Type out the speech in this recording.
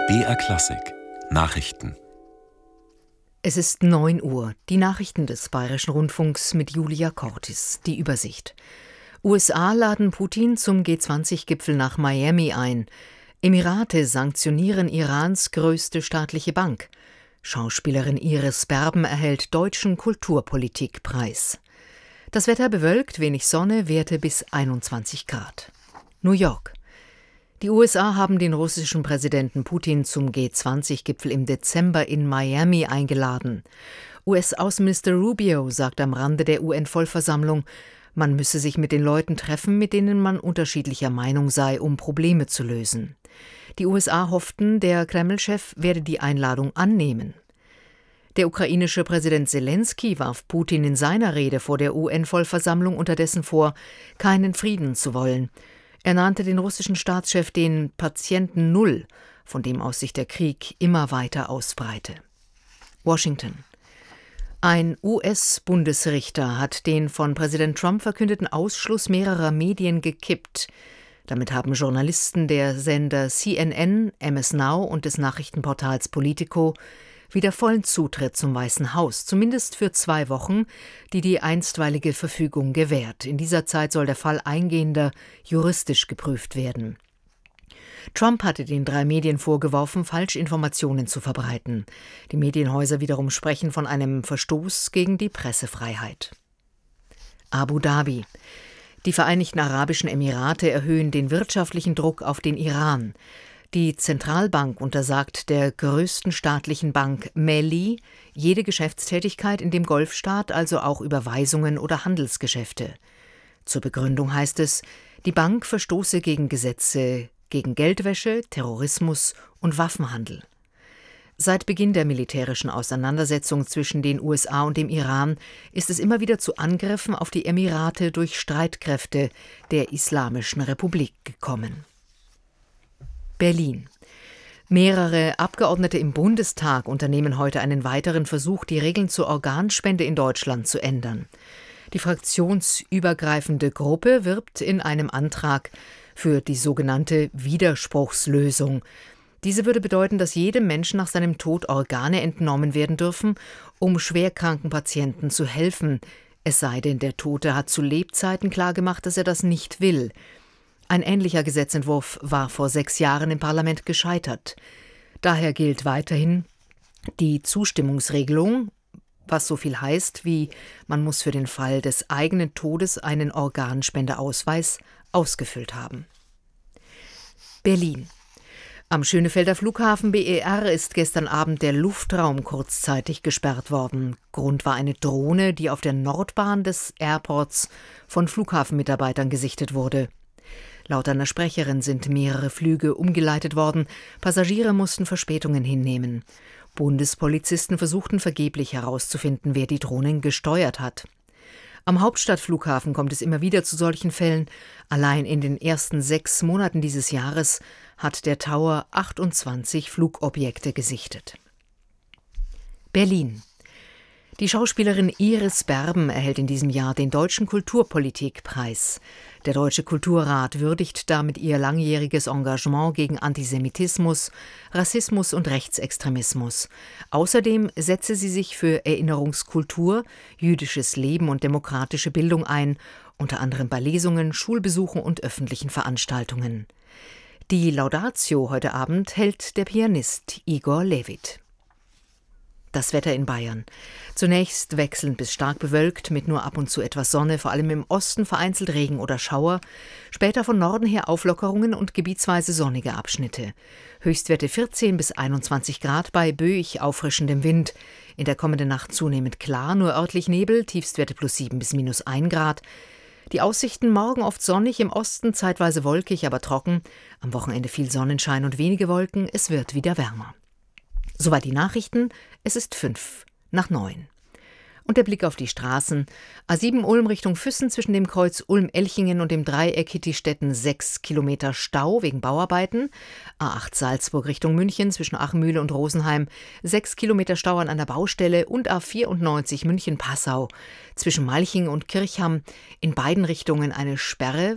BR Klassik Nachrichten. Es ist 9 Uhr. Die Nachrichten des Bayerischen Rundfunks mit Julia Cortis. Die Übersicht. USA laden Putin zum G20-Gipfel nach Miami ein. Emirate sanktionieren Irans größte staatliche Bank. Schauspielerin Iris Berben erhält Deutschen Kulturpolitikpreis. Das Wetter bewölkt, wenig Sonne, Werte bis 21 Grad. New York. Die USA haben den russischen Präsidenten Putin zum G20-Gipfel im Dezember in Miami eingeladen. US-Außenminister Rubio sagt am Rande der UN-Vollversammlung, man müsse sich mit den Leuten treffen, mit denen man unterschiedlicher Meinung sei, um Probleme zu lösen. Die USA hofften, der Kreml-Chef werde die Einladung annehmen. Der ukrainische Präsident Selenskyj warf Putin in seiner Rede vor der UN-Vollversammlung unterdessen vor, keinen Frieden zu wollen. Er nannte den russischen Staatschef den Patienten Null, von dem aus sich der Krieg immer weiter ausbreite. Washington. Ein US-Bundesrichter hat den von Präsident Trump verkündeten Ausschluss mehrerer Medien gekippt. Damit haben Journalisten der Sender CNN, MS Now und des Nachrichtenportals Politico wieder vollen Zutritt zum Weißen Haus, zumindest für 2 Wochen, die einstweilige Verfügung gewährt. In dieser Zeit soll der Fall eingehender juristisch geprüft werden. Trump hatte den 3 Medien vorgeworfen, Falschinformationen zu verbreiten. Die Medienhäuser wiederum sprechen von einem Verstoß gegen die Pressefreiheit. Abu Dhabi. Die Vereinigten Arabischen Emirate erhöhen den wirtschaftlichen Druck auf den Iran. Die Zentralbank untersagt der größten staatlichen Bank Melli jede Geschäftstätigkeit in dem Golfstaat, also auch Überweisungen oder Handelsgeschäfte. Zur Begründung heißt es, die Bank verstoße gegen Gesetze gegen Geldwäsche, Terrorismus und Waffenhandel. Seit Beginn der militärischen Auseinandersetzung zwischen den USA und dem Iran ist es immer wieder zu Angriffen auf die Emirate durch Streitkräfte der Islamischen Republik gekommen. Berlin. Mehrere Abgeordnete im Bundestag unternehmen heute einen weiteren Versuch, die Regeln zur Organspende in Deutschland zu ändern. Die fraktionsübergreifende Gruppe wirbt in einem Antrag für die sogenannte Widerspruchslösung. Diese würde bedeuten, dass jedem Menschen nach seinem Tod Organe entnommen werden dürfen, um schwerkranken Patienten zu helfen, es sei denn, der Tote hat zu Lebzeiten klargemacht, dass er das nicht will. Ein ähnlicher Gesetzentwurf war vor 6 Jahren im Parlament gescheitert. Daher gilt weiterhin die Zustimmungsregelung, was so viel heißt wie, man muss für den Fall des eigenen Todes einen Organspendeausweis ausgefüllt haben. Berlin. Am Schönefelder Flughafen BER ist gestern Abend der Luftraum kurzzeitig gesperrt worden. Grund war eine Drohne, die auf der Nordbahn des Airports von Flughafenmitarbeitern gesichtet wurde. Laut einer Sprecherin sind mehrere Flüge umgeleitet worden, Passagiere mussten Verspätungen hinnehmen. Bundespolizisten versuchten vergeblich herauszufinden, wer die Drohnen gesteuert hat. Am Hauptstadtflughafen kommt es immer wieder zu solchen Fällen. Allein in den ersten 6 Monaten dieses Jahres hat der Tower 28 Flugobjekte gesichtet. Berlin. Die Schauspielerin Iris Berben erhält in diesem Jahr den Deutschen Kulturpolitikpreis. Der Deutsche Kulturrat würdigt damit ihr langjähriges Engagement gegen Antisemitismus, Rassismus und Rechtsextremismus. Außerdem setze sie sich für Erinnerungskultur, jüdisches Leben und demokratische Bildung ein, unter anderem bei Lesungen, Schulbesuchen und öffentlichen Veranstaltungen. Die Laudatio heute Abend hält der Pianist Igor Levit. Das Wetter in Bayern. Zunächst wechselnd bis stark bewölkt, mit nur ab und zu etwas Sonne, vor allem im Osten vereinzelt Regen oder Schauer. Später von Norden her Auflockerungen und gebietsweise sonnige Abschnitte. Höchstwerte 14 bis 21 Grad bei böig auffrischendem Wind. In der kommenden Nacht zunehmend klar, nur örtlich Nebel, Tiefstwerte +7 bis -1 Grad. Die Aussichten morgen oft sonnig, im Osten zeitweise wolkig, aber trocken. Am Wochenende viel Sonnenschein und wenige Wolken, es wird wieder wärmer. Soweit die Nachrichten, es ist 8:55. Und der Blick auf die Straßen. A7 Ulm Richtung Füssen zwischen dem Kreuz Ulm-Elchingen und dem Dreieck Hittstetten 6 Kilometer Stau wegen Bauarbeiten. A8 Salzburg Richtung München zwischen Achmühle und Rosenheim 6 Kilometer Stau an einer Baustelle und A94 München-Passau zwischen Malching und Kirchham in beiden Richtungen eine Sperre